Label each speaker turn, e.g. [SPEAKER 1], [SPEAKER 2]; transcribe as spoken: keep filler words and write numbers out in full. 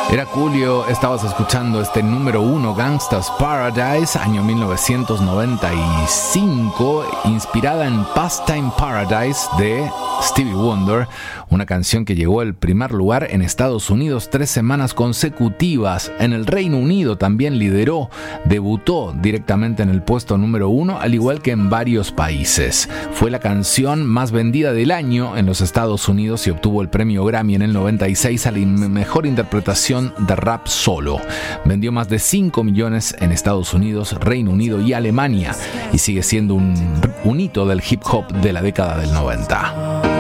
[SPEAKER 1] Era Coolio, estabas escuchando este número uno, Gangsta's Paradise, año mil novecientos noventa y cinco, inspirada en Pastime Paradise de Stevie Wonder, una canción que llegó al primer lugar en Estados Unidos tres semanas consecutivas. En el Reino Unido también lideró, debutó directamente en el puesto número uno, al igual que en varios países. Fue la canción más vendida del año en los Estados Unidos y obtuvo el premio Grammy en el noventa y seis a la mejor interpretación de rap solo. Vendió más de cinco millones en Estados Unidos, Reino Unido y Alemania, y sigue siendo un, un hito del hip hop de la década del noventa.